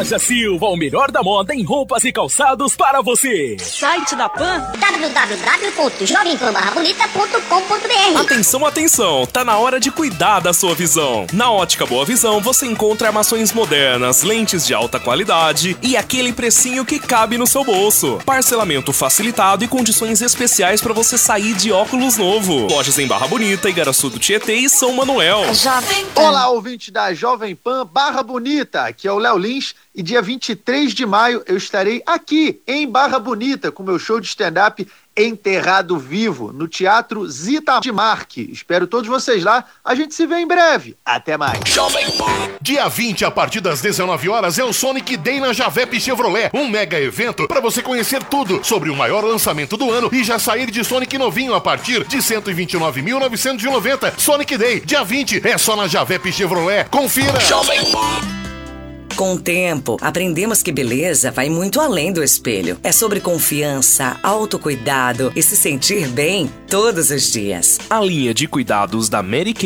Loja Silva, o melhor da moda em roupas e calçados para você. Site da Pan www.jovempanbarrabonita.com.br. Atenção, atenção, tá na hora de cuidar da sua visão. Na Ótica Boa Visão você encontra armações modernas, lentes de alta qualidade e aquele precinho que cabe no seu bolso. Parcelamento facilitado e condições especiais para você sair de óculos novo. Lojas em Barra Bonita, Igaraçu do Tietê e São Manuel. Jovem Pan. Olá, ouvinte da Jovem Pan Barra Bonita, aqui é o Léo Lins e dia 23 de maio eu estarei aqui em Barra Bonita com meu show de stand-up Enterrado Vivo, no Teatro Zita de Marque. Espero todos vocês lá, a gente se vê em breve. Até mais. Dia 20, a partir das 19 horas, é o Sonic Day na Javep Chevrolet, um mega evento para você conhecer tudo sobre o maior lançamento do ano e já sair de Sonic novinho a partir de 129.990. Sonic Day, dia 20, é só na Javep Chevrolet. Confira! Com o tempo, aprendemos que beleza vai muito além do espelho. É sobre confiança, autocuidado e se sentir bem todos os dias. A linha de cuidados da Mary Kay